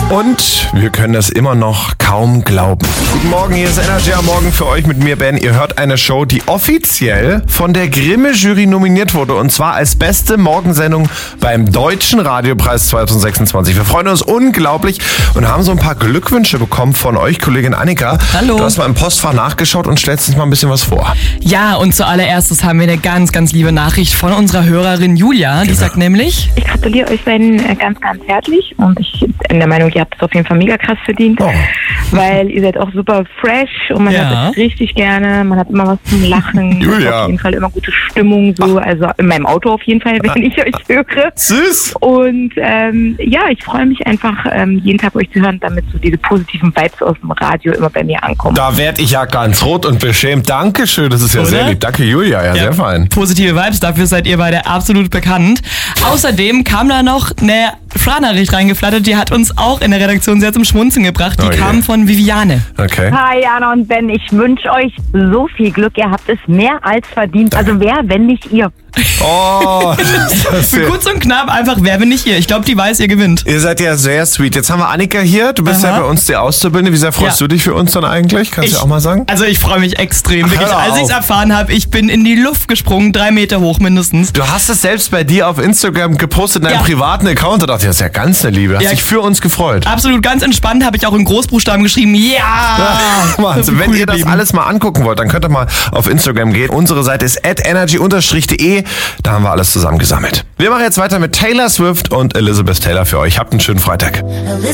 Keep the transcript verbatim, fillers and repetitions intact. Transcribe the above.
Und wir können es immer noch kaum glauben. Guten Morgen, hier ist Energy am Morgen für euch mit mir, Ben. Ihr hört eine Show, die offiziell von der Grimme-Jury nominiert wurde. Und zwar als beste Morgensendung beim Deutschen Radiopreis zwanzig sechsundzwanzig. Wir freuen uns unglaublich und haben so ein paar Glückwünsche bekommen von euch, Kollegin Annika. Hallo. Du hast mal im Postfach nachgeschaut und stellst uns mal ein bisschen was vor. Ja, und zuallererstes haben wir eine ganz, ganz liebe Nachricht von unserer Hörerin Julia. Die Genau. sagt nämlich... Ich gratuliere euch beiden ganz, ganz herzlich und ich bin der Meinung, ihr habt es auf jeden Fall mega krass verdient, Oh. weil ihr seid auch super fresh und man Ja. hört euch richtig gerne, man hat immer was zum Lachen, Julia. auf jeden Fall immer gute Stimmung, so, also in meinem Auto auf jeden Fall, wenn ich euch höre. Süß. Und ähm, ja, ich freue mich einfach, ähm, jeden Tag euch zu hören, damit so diese positiven Vibes aus dem Radio immer bei mir ankommen. Da werd ich ja ganz rot und beschämt. Dankeschön, das ist ja Oder? sehr lieb. Danke, Julia, ja, sehr fein. Positive Vibes, dafür seid ihr beide absolut bekannt. Außerdem kam da noch eine Sprachnachricht reingeflattert, die hat uns auch in der Redaktion sehr zum Schmunzeln gebracht. Die Oh je. kam von Viviane. Okay. Hi Jana und Ben, ich wünsche euch so viel Glück. Ihr habt es mehr als verdient. Also wer, wenn nicht ihr? Oh, das ist Für sehr- kurz und knapp einfach, wer bin ich hier? Ich glaube, die weiß, ihr gewinnt. Ihr seid ja sehr sweet. Jetzt haben wir Annika hier. Du bist Aha. ja bei uns die Auszubildende. Wie sehr freust Ja. du dich für uns dann eigentlich? Kannst du Ich- auch mal sagen? Also ich freue mich extrem. Wirklich, hör als auf. ich es erfahren habe, ich bin in die Luft gesprungen, drei Meter hoch mindestens. Du hast es selbst bei dir auf Instagram gepostet, in deinem Ja. privaten Account. Da dachte ich, das ist ja ganz eine Liebe. Hast Ja. dich für uns gefreut. Absolut ganz entspannt, habe ich auch in Großbuchstaben geschrieben. Ja! Wahnsinn. Wenn Cool ihr das geblieben. alles mal angucken wollt, dann könnt ihr mal auf Instagram gehen. Unsere Seite ist at energy dash de. Da haben wir alles zusammengesammelt. Wir machen jetzt weiter mit Taylor Swift und Elizabeth Taylor für euch. Habt einen schönen Freitag.